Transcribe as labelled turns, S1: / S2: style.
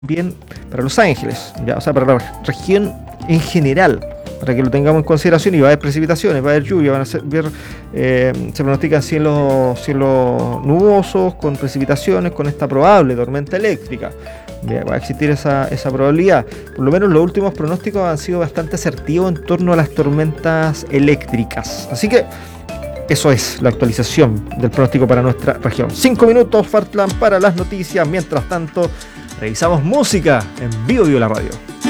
S1: también para Los Ángeles, ¿ya? O sea, para la región en general, para que lo tengamos en consideración. Y va a haber precipitaciones, va a haber lluvia, se pronostican cielos nubosos, con precipitaciones, con esta probable tormenta eléctrica. Va a existir esa probabilidad. Por lo menos los últimos pronósticos han sido bastante asertivos en torno a las tormentas eléctricas. Así que eso es la actualización del pronóstico para nuestra región. 5 minutos faltan para las noticias. Mientras tanto, revisamos música en Bio Bio la Radio.